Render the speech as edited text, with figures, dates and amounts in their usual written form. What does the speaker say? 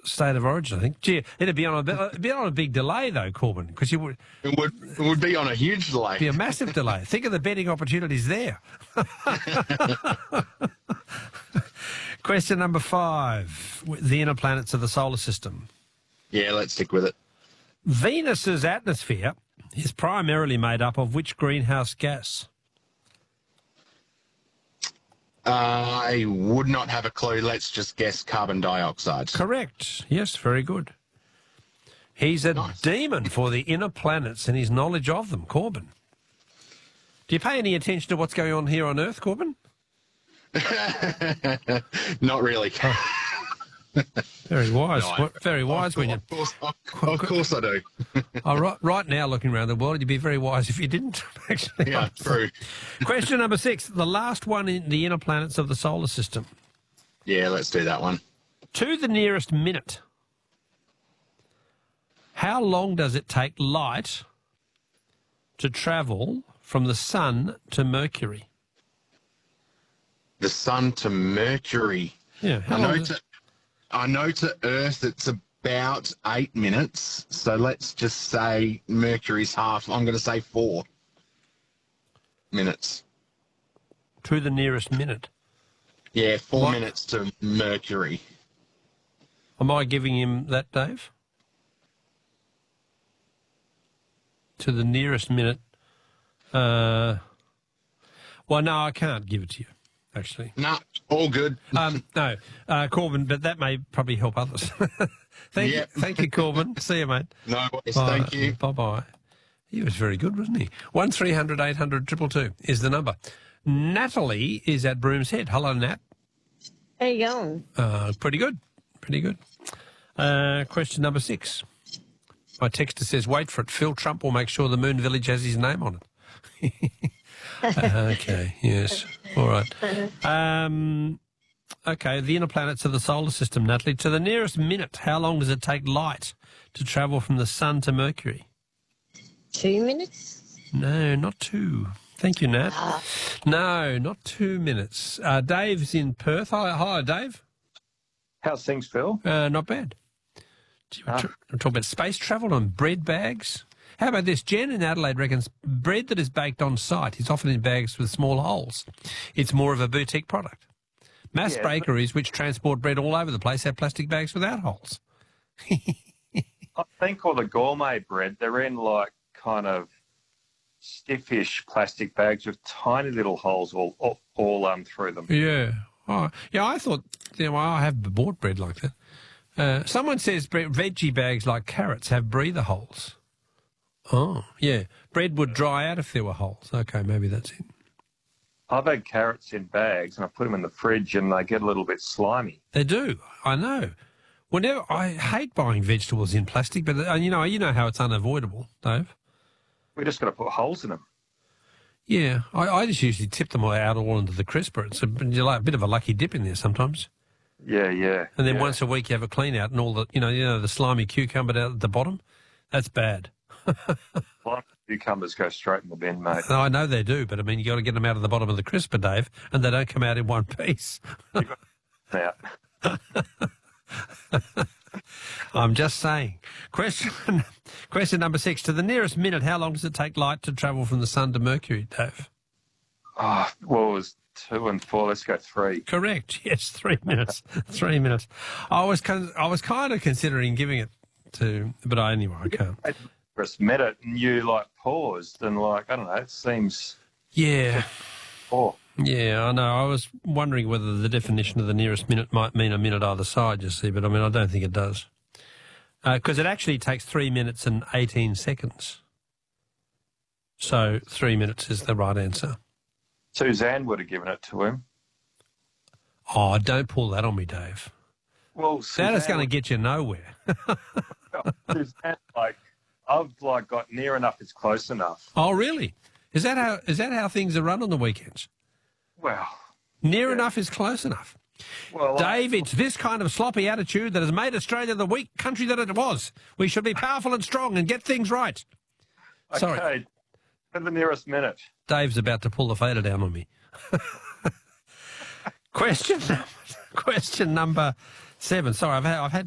state of origin, I think. Gee, it'd be on a big delay, though, Corbin, because it It would be on a huge delay. be a massive delay. Think of the betting opportunities there. Question number 5, the inner planets of the solar system. Yeah, let's stick with it. Venus's atmosphere is primarily made up of which greenhouse gas? I would not have a clue. Let's just guess carbon dioxide. Correct. Yes, very good. He's a demon for the inner planets and his knowledge of them, Corbin. Do you pay any attention to what's going on here on Earth, Corbin? Not really. Very wise. No, very wise when you... Of course I do. Right now, looking around the world, you'd be very wise if you didn't, actually. Yeah, true. Question number 6, the last one in the inner planets of the solar system. Yeah, let's do that one. To the nearest minute, how long does it take light to travel from the Sun to Mercury? The Sun to Mercury. Yeah. I know to Earth it's about 8 minutes, so let's just say Mercury's half. I'm going to say 4 minutes. To the nearest minute. Yeah, 4 minutes to Mercury. Am I giving him that, Dave? To the nearest minute. Well, no, I can't give it to you, actually. No, all good. No, Corbin, but that may probably help others. Thank you, Corbin. See you, mate. No worries. Thank you. Bye-bye. He was very good, wasn't he? 1300 800 222 is the number. Natalie is at Brooms Head. Hello, Nat. How you going? Pretty good. Pretty good. Question number 6. My texter says, wait for it. Phil Trump will make sure the Moon Village has his name on it. Okay, yes. All right. Okay, the inner planets of the solar system, Natalie. To the nearest minute, how long does it take light to travel from the Sun to Mercury? 2 minutes? No, not 2. Thank you, Nat. No, not 2 minutes. Dave's in Perth. Hi, Dave. How's things, Phil? Not bad. We're talking about space travel and bread bags. How about this? Jen in Adelaide reckons bread that is baked on site is often in bags with small holes. It's more of a boutique product. Mass bakeries, which transport bread all over the place, have plastic bags without holes. I think all the gourmet bread, they're in like kind of stiffish plastic bags with tiny little holes all through them. Yeah. Oh, yeah, I thought, I have bought bread like that. Someone says veggie bags like carrots have breather holes. Oh, yeah. Bread would dry out if there were holes. Okay, maybe that's it. I've had carrots in bags and I put them in the fridge and they get a little bit slimy. They do. I know. I hate buying vegetables in plastic, but you know how it's unavoidable, Dave. We just got to put holes in them. Yeah, I just usually tip them out all into the crisper. It's a bit of a lucky dip in there sometimes. Yeah. And then once a week you have a clean out and all the the slimy cucumber out at the bottom. That's bad. Well, cucumbers go straight in the bin, mate. No, I know they do, but I mean you got to get them out of the bottom of the crisper, Dave, and they don't come out in one piece. Out. I'm just saying. Question number 6. To the nearest minute, how long does it take light to travel from the Sun to Mercury, Dave? Oh, well, it was 2 and 4. Let's go 3. Correct. Yes, 3 minutes. 3 minutes. I was kind of considering giving it to, but anyway, I can't. First minute, and you paused and I don't know. It seems. Yeah. 4. Yeah, I know. I was wondering whether the definition of the nearest minute might mean a minute either side, you see, but I mean, I don't think it does. Because it actually takes 3 minutes and 18 seconds. So 3 minutes is the right answer. Suzanne would have given it to him. Oh, don't pull that on me, Dave. Well, that is going to get you nowhere. Suzanne, I've got near enough, it's close enough. Oh, really? Is that how things are run on the weekends? Well, near enough is close enough. Well, Dave, it's this kind of sloppy attitude that has made Australia the weak country that it was. We should be powerful and strong and get things right. Okay, Sorry. For the nearest minute. Dave's about to pull the fader down on me. Question number 7. Sorry, I've had